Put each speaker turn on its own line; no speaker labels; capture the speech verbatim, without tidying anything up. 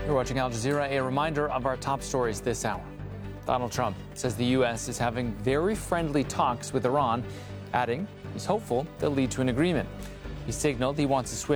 You're watching Al Jazeera. A reminder of our top stories this hour. Donald Trump says the U S is having very friendly talks with Iran, adding he's hopeful they'll lead to an agreement. He signaled he wants a swift